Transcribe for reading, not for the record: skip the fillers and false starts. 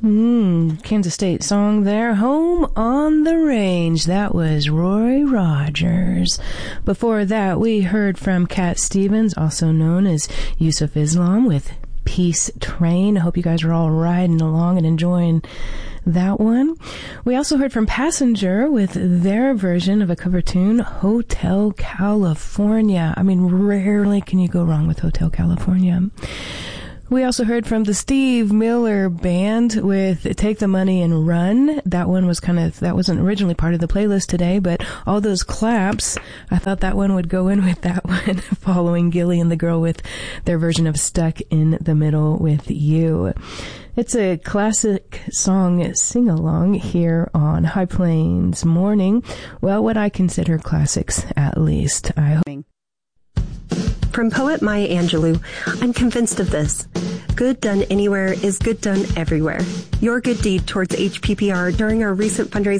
Kansas State song there, Home on the Range. That was Roy Rogers. Before that, we heard from Cat Stevens, also known as Yusuf Islam, with Peace Train. I hope you guys are all riding along and enjoying that one. We also heard from Passenger with their version of a cover tune, Hotel California. I mean, rarely can you go wrong with Hotel California. We also heard from the Steve Miller Band with Take the Money and Run. That one was that wasn't originally part of the playlist today, but all those claps, I thought that one would go in with that one, following Gilly and the Girl with their version of Stuck in the Middle with You. It's a classic song sing-along here on High Plains Morning. Well, what I consider classics, at least. I hope. From poet Maya Angelou, I'm convinced of this. Good done anywhere is good done everywhere. Your good deed towards HPPR during our recent fundraising